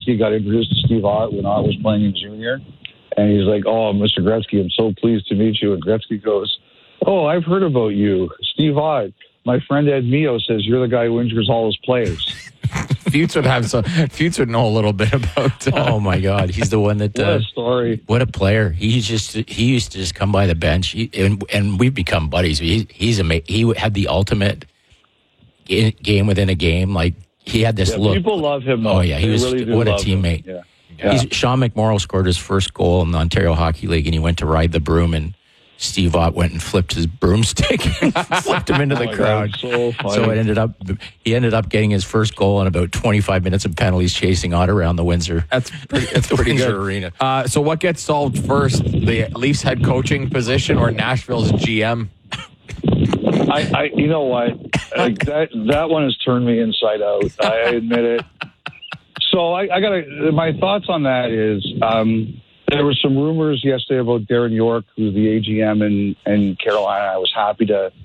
Gretzky got introduced to Steve Ott when Ott was playing in junior. And he's like, "Oh, Mr. Gretzky, I'm so pleased to meet you." And Gretzky goes, "Oh, I've heard about you. Steve Ott, my friend Ed Mio says you're the guy who injures all his players." Fuchs would know a little bit about. Oh my God, he's the one that. What a story! What a player! He used to just come by the bench, and we've become buddies. He had the ultimate game within a game. Like he had this look. People love him. Though. Oh yeah, he was really what a teammate. Yeah. Sean McMorrow scored his first goal in the Ontario Hockey League, and he went to ride the broom, and Steve Ott went and flipped his broomstick and flipped him into the crowd. God, so he ended up getting his first goal in about 25 minutes of penalties chasing Ott around the Windsor. It's pretty good. Arena. So what gets solved first, the Leafs head coaching position or Nashville's GM? I you know what? That one has turned me inside out. I admit it. So I got my thoughts on that is there were some rumors yesterday about Darren York, who's the AGM in Carolina. I was happy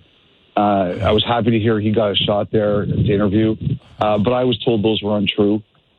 to hear he got a shot there to interview, but I was told those were untrue.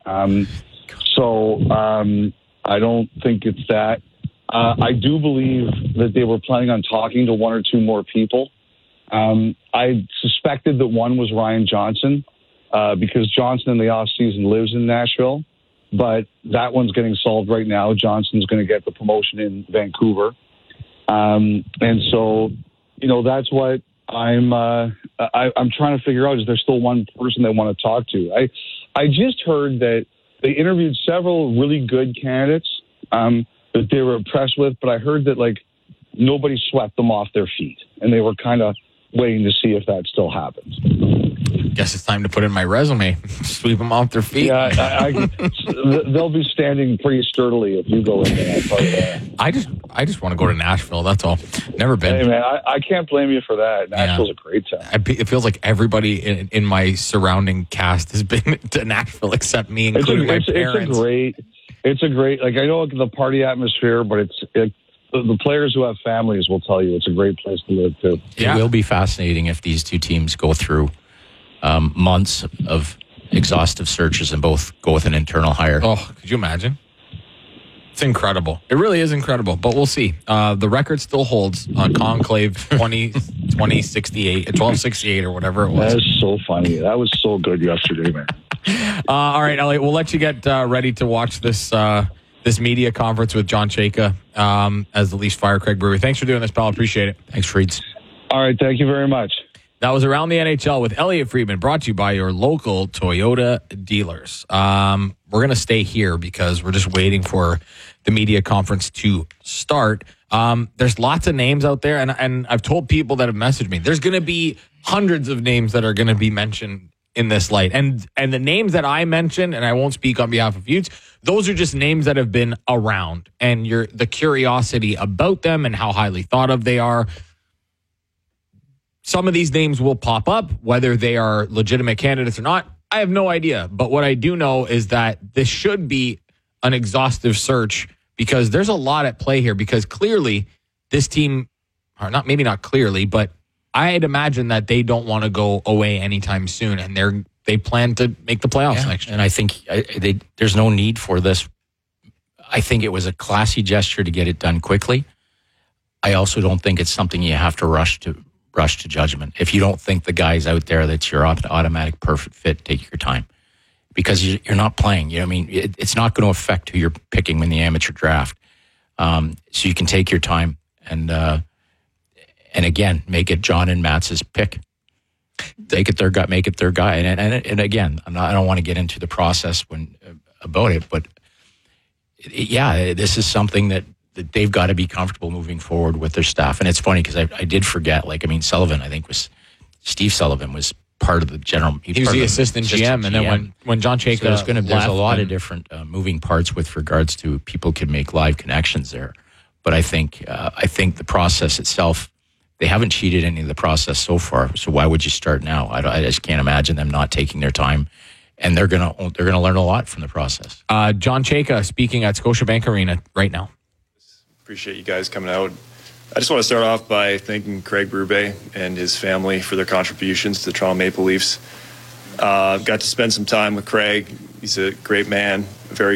So I don't think it's that. I do believe that they were planning on talking to one or two more people. I suspected that one was Ryan Johnson because Johnson in the offseason lives in Nashville, but that one's getting solved right now. Johnson's going to get the promotion in Vancouver. And so, that's what I'm trying to figure out. Is there still one person they want to talk to? I just heard that they interviewed several really good candidates that they were impressed with, but I heard that nobody swept them off their feet, and they were kind of waiting to see if that still happens. Guess it's time to put in my resume. Sweep them off their feet. Yeah, they'll be standing pretty sturdily if you go in there. I just want to go to Nashville. That's all. Never been. Hey man, I can't blame you for that. Nashville's a great town. It feels like everybody in my surrounding cast has been to Nashville except me, including my parents. It's a great. I know the party atmosphere, but the players who have families will tell you it's a great place to live too. It will be fascinating if these two teams go through months of exhaustive searches and both go with an internal hire. Oh, could you imagine? It's incredible. It really is incredible, but we'll see. The record still holds on Conclave 1268 or whatever it was. That is so funny. That was so good yesterday, man. All right, Elliot, we'll let you get ready to watch this media conference with John Chayka as the Leafs fire Craig Berube. Thanks for doing this, pal. Appreciate it. Thanks, Freeds. All right, thank you very much. That was Around the NHL with Elliot Friedman, brought to you by your local Toyota dealers. We're going to stay here because we're just waiting for the media conference to start. There's lots of names out there, and I've told people that have messaged me, there's going to be hundreds of names that are going to be mentioned in this light. And the names that I mentioned, and I won't speak on behalf of Fuchs, those are just names that have been around, and the curiosity about them and how highly thought of they are. Some of these names will pop up, whether they are legitimate candidates or not. I have no idea. But what I do know is that this should be an exhaustive search because there's a lot at play here, because clearly this team, or maybe not clearly, but I'd imagine that they don't want to go away anytime soon, and they plan to make the playoffs next year. And I think there's no need for this. I think it was a classy gesture to get it done quickly. I also don't think it's something you have to rush to judgment. If you don't think the guy's out there that's your automatic perfect fit, take your time, because you're not playing. It's not going to affect who you're picking in the amateur draft. So you can take your time and again, make it John and Matt's pick. Make it their guy. And again, I don't want to get into the process about it, but yeah, this is something that they've got to be comfortable moving forward with their staff. And it's funny because I did forget, Sullivan, Steve Sullivan was part of the general. He was the assistant GM. And then when John Chayka there's a lot of different moving parts with regards to people can make live connections there. But I think the process itself, they haven't cheated any of the process so far. So why would you start now? I just can't imagine them not taking their time. And they're gonna learn a lot from the process. John Chayka speaking at Scotiabank Arena right now. Appreciate you guys coming out. I just want to start off by thanking Craig Berube and his family for their contributions to the Toronto Maple Leafs. Got to spend some time with Craig. He's a great man, a very